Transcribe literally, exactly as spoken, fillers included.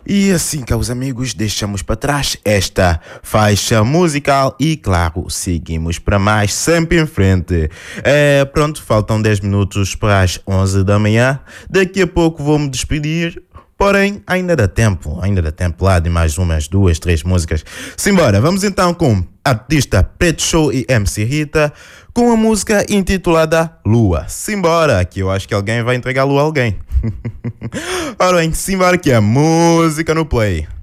E assim, caros amigos, deixamos para trás esta faixa musical e, claro, seguimos para mais, sempre em frente. É, pronto, faltam dez minutos para as onze da manhã. Daqui a pouco vou-me despedir. Porém, ainda dá tempo, ainda dá tempo lá de mais umas duas, três músicas. Simbora, vamos então com artista Preto Show e M C Rita com a música intitulada Lua. Simbora, que eu acho que alguém vai entregar lua a alguém. Ora bem, simbora que é música no play.